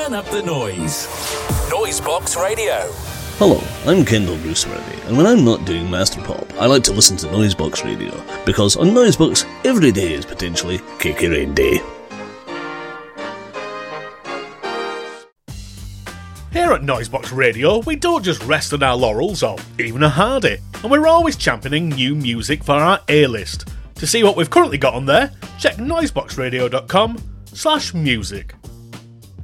Turn up the noise. Noisebox Radio. Hello, I'm Kendall Bruce Murray, and when I'm not doing Master Pop, I like to listen to Noisebox Radio, because on Noisebox, every day is potentially Cakey Rain Day. Here at Noisebox Radio, we don't just rest on our laurels or even a hardy, and we're always championing new music for our A-list. To see what we've currently got on there, check noiseboxradio.com/music.